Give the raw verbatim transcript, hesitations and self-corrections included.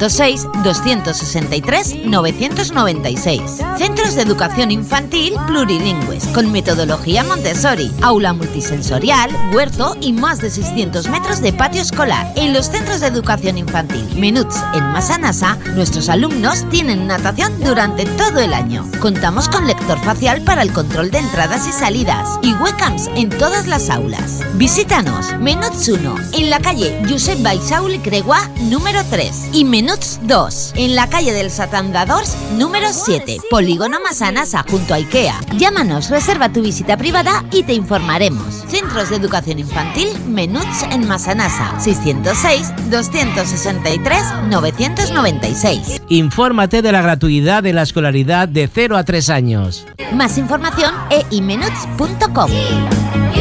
seiscientos seis, doscientos sesenta y tres, novecientos noventa y seis. Centros de educación infantil plurilingües, con metodología Montessori, aula multisensorial, huerto y más de seiscientos metros de patio escolar. En los centros de educación infantil Menuts en Massanassa, nuestros alumnos tienen natación durante todo el año. Contamos con lector facial para el control de entradas y salidas y webcams en todas las aulas. Visítanos, Menuts uno, en la calle Josep Baixaul y Creguá, número tres, y Menuts dos, en la calle del Satandadors, número siete, Polígono Massanassa, junto a IKEA. Llámanos, reserva tu visita privada y te informaremos. Centros de Educación Infantil Menuts en Massanassa, seiscientos seis, doscientos sesenta y tres, novecientos noventa y seis. Infórmate de la gratuidad de la escolaridad de cero a tres años. Más información en imenuts punto com.